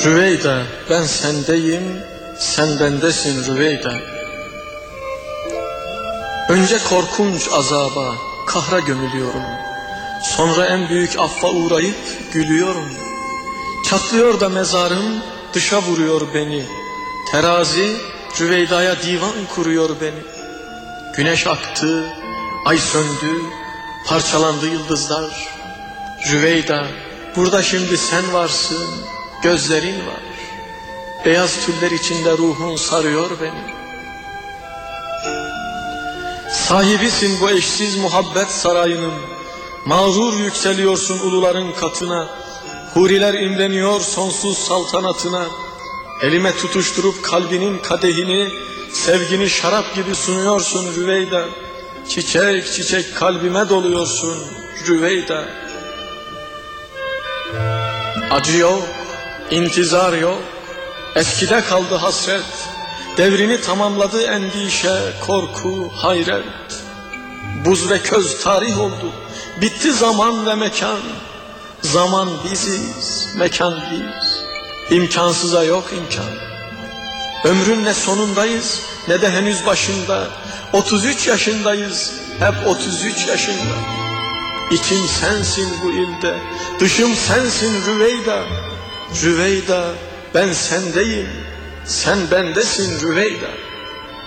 Rüveyda, ben sendeyim, sen bendesin Rüveyda. Önce korkunç azaba, kahra gömülüyorum. Sonra en büyük affa uğrayıp gülüyorum. Çatlıyor da mezarım, dışa vuruyor beni. Terazi Rüveyda'ya divan kuruyor beni. Güneş aktı, ay söndü, parçalandı yıldızlar. Rüveyda, burada şimdi sen varsın, gözlerin var. Beyaz tüller içinde ruhun sarıyor beni. Sahibisin bu eşsiz muhabbet sarayının. Mağrur yükseliyorsun uluların katına. Huriler imreniyor sonsuz saltanatına. Elime tutuşturup kalbinin kadehini, sevgini şarap gibi sunuyorsun Rüveyda. Çiçek çiçek kalbime doluyorsun Rüveyda. Acı yok, intizar yok, eskide kaldı hasret. Devrini tamamladı endişe, korku, hayret. Buz ve köz tarih oldu, bitti zaman ve mekan. Zaman biziz, mekan biz, imkansıza yok imkan. Ömrün ne sonundayız ne de henüz başında. 33 yaşındayız, hep 33 yaşında. İçim sensin bu ilde, dışım sensin Rüveyda. Rüveyda, ben sendeyim, sen bendesin Rüveyda.